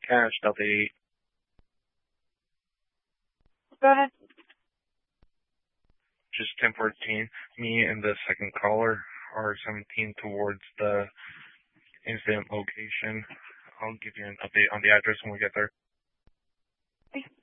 Cash, Delta 8. Go ahead. Just 1014. Me and the second caller are 17 towards the incident location. I'll give you an update on the address when we get there. Okay.